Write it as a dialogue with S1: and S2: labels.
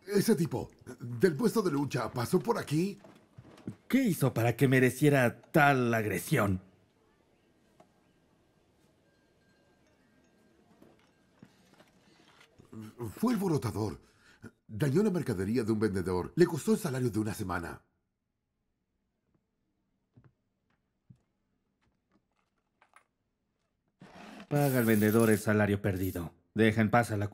S1: Ese tipo, del puesto de lucha, pasó por aquí.
S2: ¿Qué hizo para que mereciera tal agresión?
S1: Fue alborotador. Dañó la mercadería de un vendedor. Le costó el salario de una semana.
S2: Paga al vendedor el salario perdido. Deja en paz a la